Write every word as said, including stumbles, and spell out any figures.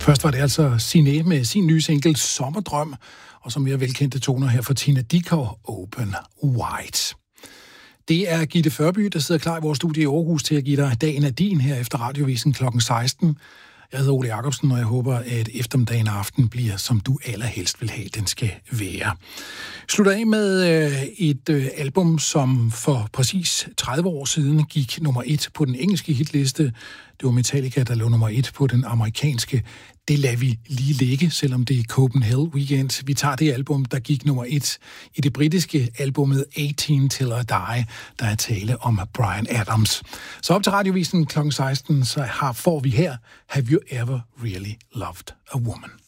Først var det altså Signe med sin nye single Sommerdrøm, og som mere velkendte toner her for Tina Dickow, Open Wide. Det er Gitte Førby, der sidder klar i vores studie i Aarhus til at give dig dagen af din her efter radiovisen klokken seksten. Jeg hedder Ole Jacobsen, og jeg håber, at eftermiddagen og aften bliver, som du allerhelst vil have, den skal være. Slutter af med øh, et øh, album, som for præcis tredive år siden gik nummer et på den engelske hitliste. Det var Metallica, der lå nummer et på den amerikanske. Det lader vi lige ligge, selvom det er Copenhagen Weekend. Vi tager det album, der gik nummer et i det britiske albumet eighteen Till I Die, der er tale om Bryan Adams. Så op til radiovisen klokken seksten, så har, får vi her Have You Ever Really Loved a Woman?